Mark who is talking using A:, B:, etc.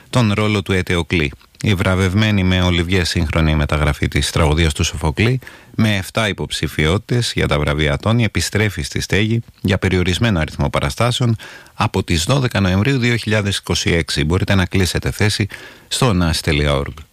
A: τον ρόλο του Ετεοκλή. Η βραβευμένη με Ολιβιέ σύγχρονη μεταγραφή της τραγωδίας του Σοφοκλή, με 7 υποψηφιότητες για τα βραβεία Τόνι, επιστρέφει στη στέγη για περιορισμένο αριθμό παραστάσεων από τις 12 Νοεμβρίου 2026. Μπορείτε να κλείσετε θέση στο nas.org.